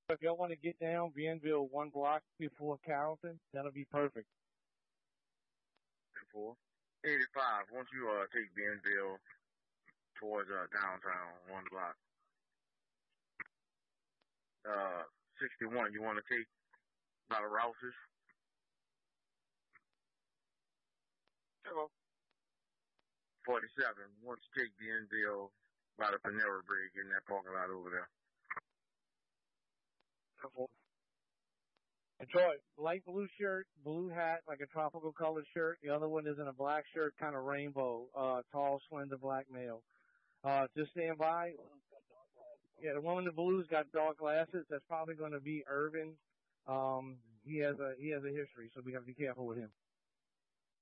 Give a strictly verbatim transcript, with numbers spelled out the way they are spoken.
If y'all want to get down Bienville one block before Carrollton, that'll be perfect. Before eighty-five. Once you uh take Bienville towards uh downtown one block. Uh, sixty-one. You want to take by the Rouses? Hello. forty-seven. Once you take Bienville by the Panera Bread, in that parking lot over there. Detroit, light blue shirt, blue hat, like a tropical colored shirt. The other one is in a black shirt, kind of rainbow, uh, tall, slender black male. Uh, just stand by. Yeah, the one in the blue's got dark glasses. That's probably going to be Irvin. Um, he has a, he has a history, so we have to be careful with him.